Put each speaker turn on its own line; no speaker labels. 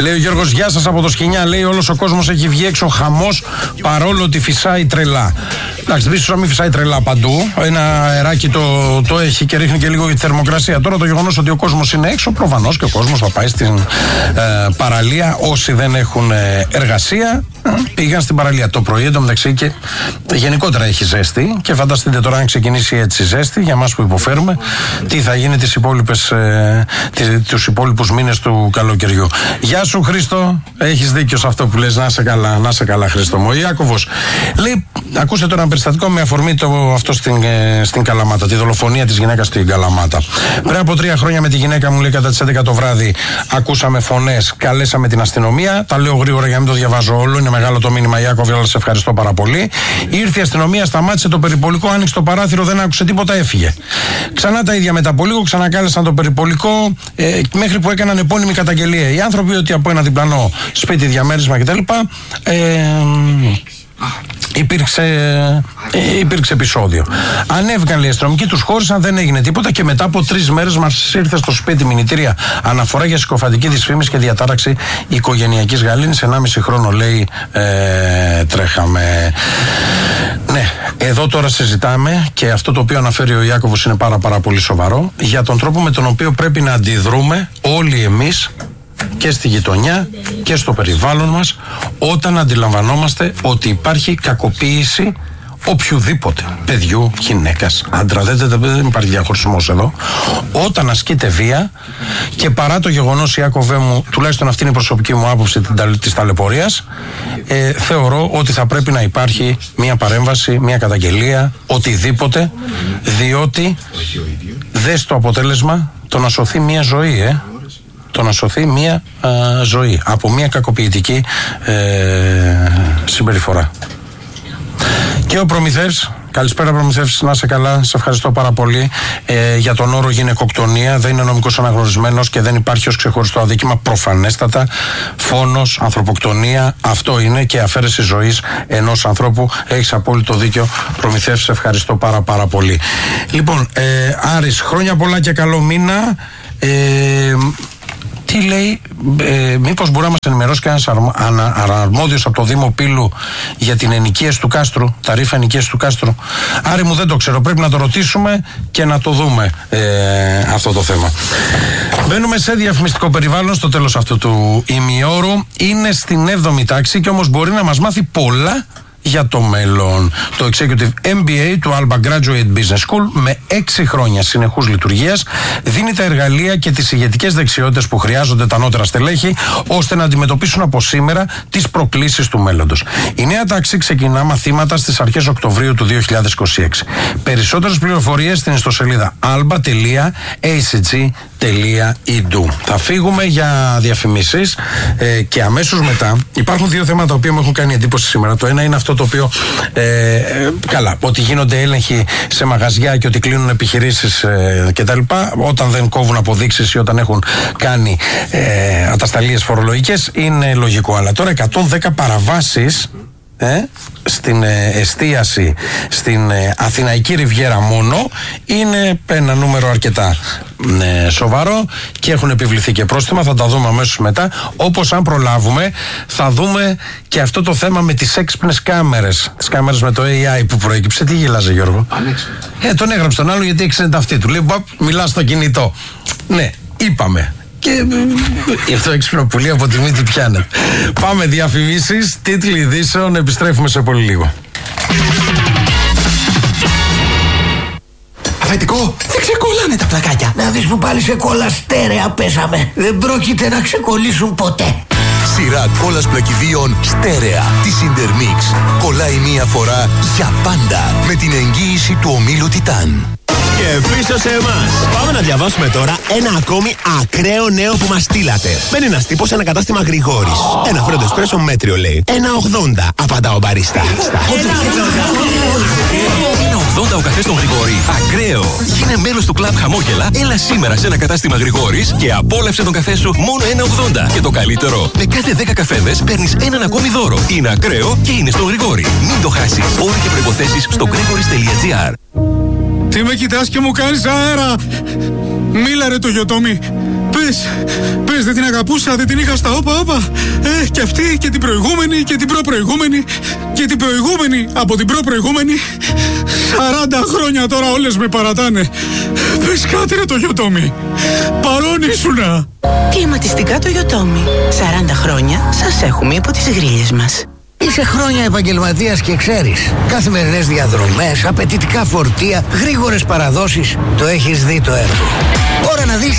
Λέει ο Γιώργος, γεια σας από το Σκηνιά. Λέει, όλος ο κόσμος έχει βγει έξω χαμός, παρόλο ότι φυσάει τρελά. Εντάξει, πίσω να μην φυσάει τρελά παντού. Ένα αεράκι το έχει και ρίχνει και λίγο για τη θερμοκρασία. Τώρα το γεγονός ότι ο κόσμος είναι έξω, προφανώς και ο κόσμος θα πάει στην παραλία. Όσοι δεν έχουν εργασία, πήγαν στην παραλία το πρωί. Εντωμεταξύ και γενικότερα έχει ζέστη. Και φανταστείτε τώρα, αν ξεκινήσει έτσι ζέστη, για μας που υποφέρουμε, τι θα γίνει τους υπόλοιπους μήνες του καλοκαιριού. Γεια σου, Χρήστο. Έχεις δίκιο σε αυτό που λες. Να σε καλά, Χρήστο μου. Ο Ιάκωβος λέει, ακούσε τώρα ένα περιστατικό με αφορμή αυτό στην Καλαμάτα, τη δολοφονία της γυναίκας στην Καλαμάτα. Πριν από 3 χρόνια με τη γυναίκα μου, λέει, κατά τις 11 το βράδυ, ακούσαμε φωνές, καλέσαμε την αστυνομία. Τα λέω γρήγορα για να μην το διαβάζω όλο. Είναι μεγάλο το μήνυμα, Ιάκωβε, αλλά σε ευχαριστώ πάρα πολύ. Ήρθε η αστυνομία, σταμάτησε το περιπολικό, άνοιξε το παράθυρο, δεν άκουσε τίποτα, έφυγε. Ξανά τα ίδια μετά από λίγο, ξανακάλεσαν το περιπολικό, μέχρι που έκαναν επώνυμη καταγγελία οι άνθρωποι ότι από ένα διπλανό σπίτι, διαμέρισμα κτλ. Υπήρξε επεισόδιο. Ανέβηκαν, λέει, οι αστυνομικοί, τους χώρισαν, δεν έγινε τίποτα και μετά από 3 μέρες μας ήρθε στο σπίτι μηνυτήρια αναφορά για συκοφαντική δυσφήμιση και διατάραξη οικογενειακής γαλήνης. 1,5 χρόνο, λέει, τρέχαμε. Ναι, εδώ τώρα συζητάμε και αυτό το οποίο αναφέρει ο Ιάκωβος είναι πάρα πολύ σοβαρό, για τον τρόπο με τον οποίο πρέπει να αντιδρούμε όλοι εμείς και στη γειτονιά και στο περιβάλλον μας όταν αντιλαμβανόμαστε ότι υπάρχει κακοποίηση οποιουδήποτε, παιδιού, γυναίκας, άντρα, δεν υπάρχει διαχωρισμός εδώ, όταν ασκείται βία. Και παρά το γεγονός, Ιάκωβέ μου, τουλάχιστον αυτή είναι η προσωπική μου άποψη της ταλαιπωρίας, θεωρώ ότι θα πρέπει να υπάρχει μια παρέμβαση, μια καταγγελία, οτιδήποτε, διότι δες το αποτέλεσμα, το να σωθεί μια ζωή, το να σωθεί μια ζωή από μια κακοποιητική συμπεριφορά. Και ο Προμηθεύς, καλησπέρα Προμηθεύς, να είσαι καλά, σε ευχαριστώ πάρα πολύ για τον όρο γυναικοκτονία. Δεν είναι νομικός αναγνωρισμένος και δεν υπάρχει ως ξεχωριστό αδίκημα, προφανέστατα. Φόνος, ανθρωποκτονία, αυτό είναι, και αφαίρεση ζωής ενός ανθρώπου. Έχεις απόλυτο δίκιο, Προμηθεύς, σε ευχαριστώ πάρα πολύ. Λοιπόν, Άρης, χρόνια πολλά και καλό μήνα. Τι λέει, μήπως μπορεί να μας ενημερώσει κανένας αρμόδιος από το Δήμο Πύλου για την ενοικίαση του Κάστρου, τα ρήφα ενοικίαση του Κάστρου? Άρη μου, δεν το ξέρω, πρέπει να το ρωτήσουμε και να το δούμε αυτό το θέμα. Μπαίνουμε σε διαφημιστικό περιβάλλον στο τέλος αυτού του ημιώρου. Είναι στην 7η τάξη και όμως μπορεί να μας μάθει πολλά για το μέλλον. Το Executive MBA του Alba Graduate Business School, με 6 χρόνια συνεχούς λειτουργίας, δίνει τα εργαλεία και τις ηγετικές δεξιότητες που χρειάζονται τα ανώτερα στελέχη, ώστε να αντιμετωπίσουν από σήμερα τις προκλήσεις του μέλλοντος. Η νέα τάξη ξεκινά μαθήματα στις αρχές Οκτωβρίου του 2026. Περισσότερες πληροφορίες στην ιστοσελίδα alba.acg.edu. Θα φύγουμε για διαφημίσεις και αμέσως μετά υπάρχουν 2 θέματα τα οποία μου έχουν κάνει εντύπωση σήμερα. Το ένα είναι αυτό το οποίο καλά, ότι γίνονται έλεγχοι σε μαγαζιά και ότι κλείνουν επιχειρήσεις κτλ. Όταν δεν κόβουν αποδείξεις ή όταν έχουν κάνει ατασταλίες φορολογικές, είναι λογικό. Αλλά τώρα 110 παραβάσεις στην εστίαση στην Αθηναϊκή Ριβιέρα μόνο είναι ένα νούμερο αρκετά σοβαρό και έχουν επιβληθεί και πρόστιμα. Θα τα δούμε αμέσως μετά. Όπως, αν προλάβουμε, θα δούμε και αυτό το θέμα με τις έξυπνες κάμερες, τις κάμερες με το AI που προέκυψε. Τι γελάζε, Γιώργο? Τον έγραψε τον άλλο γιατί έξινε τα αυτή του. Λέει, μιλά στο κινητό. Ναι, είπαμε. Και αυτό έξυπνο πουλί από τη μύτη πιάνεται. Πάμε διαφημίσεις, τίτλοι ειδήσεων, επιστρέφουμε σε πολύ λίγο.
Αφεντικό, δεν ξεκολλάνε τα πλακάκια.
Να δεις που πάλι σε κόλλα στέρεα πέσαμε. Δεν πρόκειται να ξεκολλήσουν ποτέ.
Σειρά κόλλας πλακιδίων στέρεα της Intermix. Κολλάει μία φορά για πάντα με την εγγύηση του ομίλου Τιτάν.
Και πίσω σε εμάς. Πάμε να διαβάσουμε τώρα ένα ακόμη ακραίο νέο που μας στείλατε. Μπαίνει ένας τύπος σε ένα κατάστημα Γρηγόρης. Ένα φρέντο εσπρέσο μέτριο, λέει. 1,80. Απαντά ο μπαρίστα.
1,80 ο καφές των Γρηγόρη. Ακραίο. Γίνε μέλος του κλαμπ Χαμόγελα. Έλα σήμερα σε ένα κατάστημα Γρηγόρης και απόλαυσε τον καφέ σου μόνο 1,80. Και το καλύτερο, με κάθε 10 καφέδες παίρνεις έναν ακόμη δώρο. Είναι ακραίο και είναι στο Γρηγόρη. Μην το χάσεις. Όροι και προϋποθέσεις στο gregoris.gr.
Τι με κοιτάς και μου κάνεις αέρα? Μίλα ρε το γιοτόμι. Πες, δεν την αγαπούσα, δεν την είχα στα όπα. Και αυτή και την προηγούμενη και την προπροηγούμενη και την προηγούμενη από την προπροηγούμενη. 40 χρόνια τώρα όλες με παρατάνε. Πες κάτι ρε το Γιοτόμι. Παρόν ήσουνα.
Κλιματιστικά το Γιοτόμι. 40 χρόνια σας έχουμε υπό τις γρίλες μας.
Είσαι χρόνια επαγγελματίας και ξέρεις. Καθημερινές διαδρομές, απαιτητικά φορτία, γρήγορες παραδόσεις. Το έχεις δει το έργο. Ώρα να δεις